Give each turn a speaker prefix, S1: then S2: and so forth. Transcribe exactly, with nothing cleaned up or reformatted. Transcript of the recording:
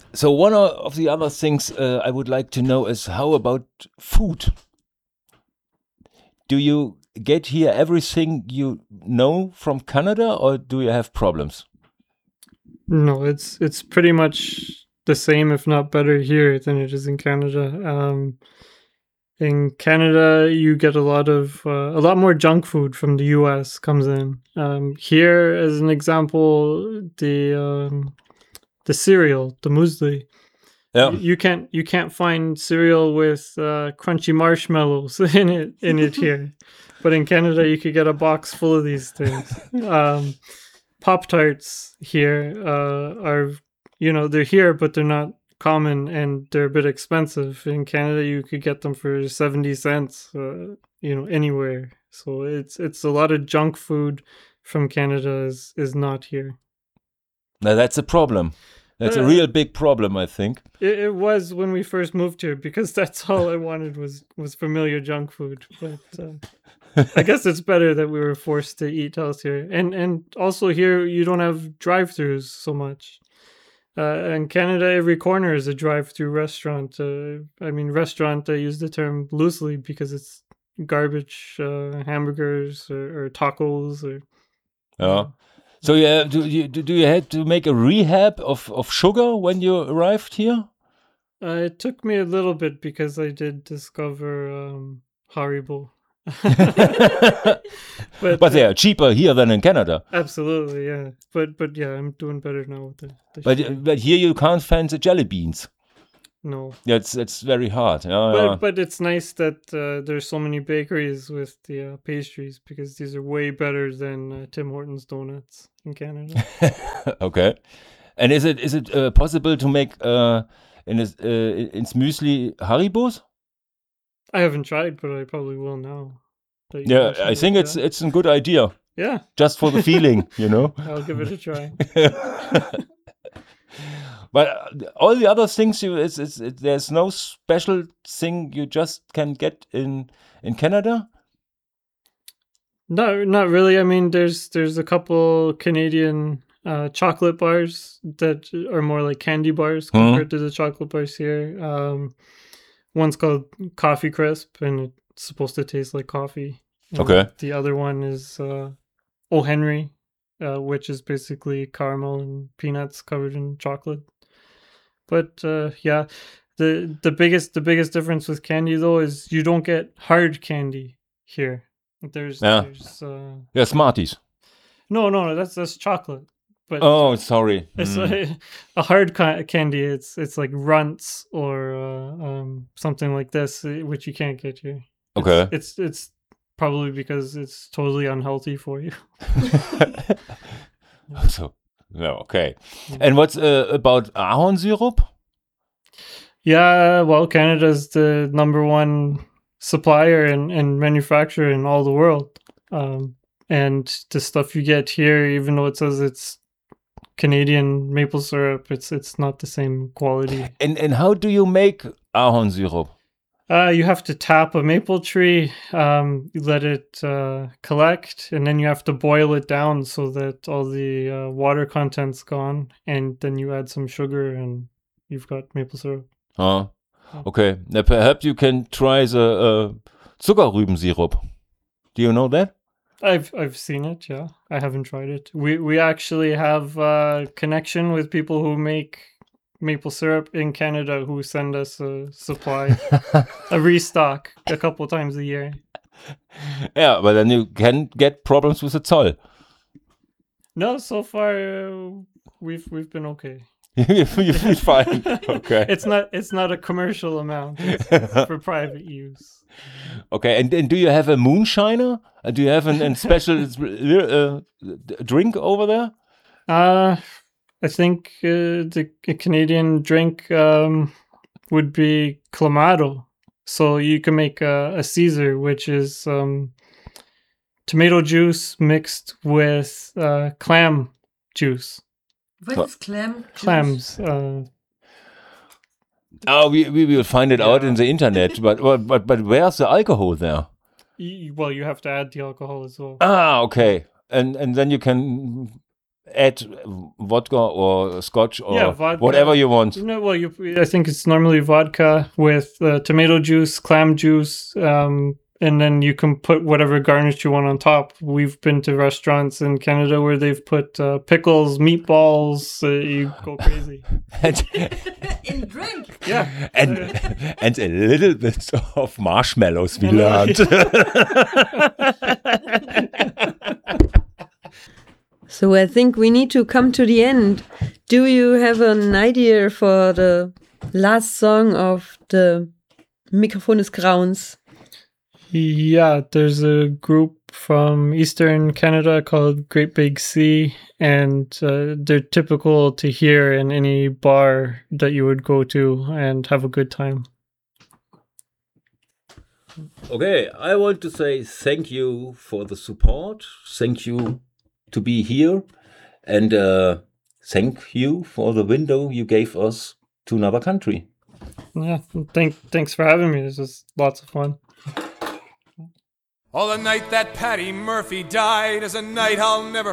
S1: So one of the other things uh, I would like to know is how about food? Do you get here everything you know from Canada, or do you have problems?
S2: No, it's it's pretty much the same, if not better, here than it is in Canada. Um, in Canada, you get a lot of uh, a lot more junk food from the U S comes in. Um, here, as an example, the um, the cereal, the muesli.
S1: Yeah.
S2: You, you can't you can't find cereal with uh, crunchy marshmallows in it in it here, but in Canada you could get a box full of these things. Um, Pop-Tarts here uh, are, you know, they're here, but they're not common and they're a bit expensive. In Canada, you could get them for seventy cents, uh, you know, anywhere. So it's it's a lot of junk food from Canada is, is not here.
S1: Now that's a problem. That's uh, a real big problem, I think.
S2: It, it was when we first moved here, because that's all I wanted was, was familiar junk food. But uh, I guess it's better that we were forced to eat healthier. And and also here, you don't have drive-thrus so much. Uh, in Canada, every corner is a drive-through restaurant. Uh, I mean, restaurant, I use the term loosely because it's garbage uh, hamburgers or, or tacos. Or,
S1: yeah. So yeah, do you do you had to make a rehab of, of sugar when you arrived here?
S2: Uh, it took me a little bit because I did discover um, Haribo.
S1: but, but they are cheaper here than in Canada.
S2: Absolutely, yeah. But but yeah, I'm doing better now with the, the
S1: But
S2: sugar.
S1: but here you can't find the jelly beans.
S2: No.
S1: Yeah, it's it's very hard. Yeah,
S2: but
S1: yeah.
S2: but it's nice that uh, there's so many bakeries with the uh, pastries, because these are way better than uh, Tim Hortons donuts in Canada.
S1: Okay. And is it is it uh, possible to make uh, in this, uh, in muesli Haribos?
S2: I haven't tried, but I probably will now.
S1: Yeah, I think it, it's yeah. it's a good idea.
S2: Yeah.
S1: Just for the feeling, you know.
S2: I'll give it a try.
S1: But all the other things, you it's, it's it, there's no special thing you just can get in in Canada.
S2: No, not really. I mean, there's there's a couple Canadian uh, chocolate bars that are more like candy bars compared mm-hmm. to the chocolate bars here. Um, One's called Coffee Crisp, and it's supposed to taste like coffee. And
S1: okay.
S2: The other one is uh, O. Henry, uh, which is basically caramel and peanuts covered in chocolate. But uh, yeah, the the biggest the biggest difference with candy though is you don't get hard candy here. There's
S1: yeah,
S2: there's, uh,
S1: yeah, Smarties.
S2: No, no, that's that's chocolate. But
S1: oh, sorry.
S2: It's
S1: mm.
S2: like a hard ca- candy. It's it's like Runts or uh, um, something like this, which you can't get here.
S1: Okay.
S2: It's, it's it's probably because it's totally unhealthy for you.
S1: So no, okay. And what's uh, about Ahornsirup?
S2: Yeah, well, Canada's the number one supplier and, and manufacturer in all the world. Um, and the stuff you get here, even though it says it's Canadian maple syrup, it's it's not the same quality.
S1: And and how do you make Ahornsirup?
S2: Uh, you have to tap a maple tree, um, you let it uh, collect, and then you have to boil it down so that all the uh, water content's gone, and then you add some sugar, and you've got maple syrup.
S1: Ah, okay. Now, perhaps you can try the uh, Zuckerrübensirup. Do you know that?
S2: I've I've seen it. Yeah, I haven't tried it. We we actually have a connection with people who make maple syrup in Canada who send us a supply, a restock a couple times a year.
S1: Yeah, but then you can get problems with the Zoll.
S2: No, so far uh, we've we've been okay.
S1: You've been fine. Okay.
S2: It's not it's not a commercial amount. It's, it's for private use.
S1: Okay, and, and do you have a moonshiner? Uh, do you have an, an special uh, drink over there?
S2: Uh, I think uh, the Canadian drink um, would be Clamato. So you can make a, a Caesar, which is um, tomato juice mixed with uh, clam juice.
S3: What is clam juice?
S2: Clams. Uh,
S1: Oh, we we will find it yeah. out in the internet. But but but where's the alcohol there?
S2: You, well, you have to add the alcohol as well.
S1: Ah, okay. And and then you can add vodka or scotch or
S2: Yeah, vodka.
S1: whatever you want.
S2: No, well, you, I think it's normally vodka with uh, tomato juice, clam juice, um, and then you can put whatever garnish you want on top. We've been to restaurants in Canada where they've put uh, pickles, meatballs. Uh, you go crazy.
S1: and,
S3: In drink.
S2: Yeah.
S1: and, and a little bit of marshmallows, we
S2: Hello.
S1: learned.
S4: So I think we need to come to the end. Do you have an idea for the last song of the Mikrofon des Grauens?
S2: Yeah, there's a group from Eastern Canada called Great Big Sea, and uh, they're typical to hear in any bar that you would go to and have a good time.
S1: Okay, I want to say thank you for the support. Thank you to be here. And uh, thank you for the window you gave us to another country.
S2: Yeah, thank, thanks for having me. This was lots of fun.
S5: Oh, the night that Paddy Murphy died is a night I'll never